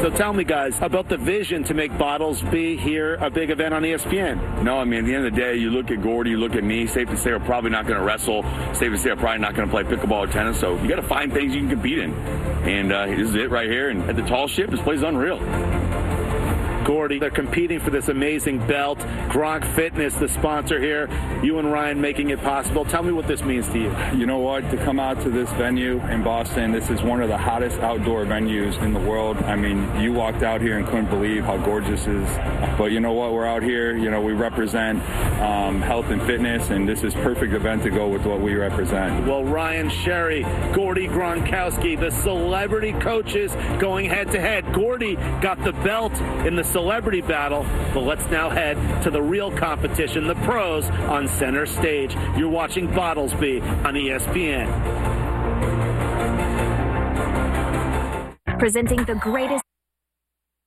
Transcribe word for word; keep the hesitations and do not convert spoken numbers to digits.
So tell me, guys, about the vision to make Bottlesby here a big event on E S P N. No, I mean, at the end of the day, you look at Gordy, you look at me, safe to say we're probably not going to wrestle, safe to say we're probably not going to play pickleball or tennis, so you got to find things you can compete in. And uh, this is it right here. And at the tall ship, this place is unreal. Gordy, they're competing for this amazing belt. Gronk Fitness, the sponsor here. You and Ryan making it possible. Tell me what this means to you. You know what? To come out to this venue in Boston, this is one of the hottest outdoor venues in the world. I mean, you walked out here and couldn't believe how gorgeous it is. But you know what? We're out here. You know, we represent um, health and fitness, and this is perfect event to go with what we represent. Well, Ryan Sherry, Gordy Gronkowski, the celebrity coaches going head-to-head. Gordy got the belt in the celebrity battle, but let's now head to the real competition, the pros on center stage. You're watching Bottlesby on E S P N. Presenting the greatest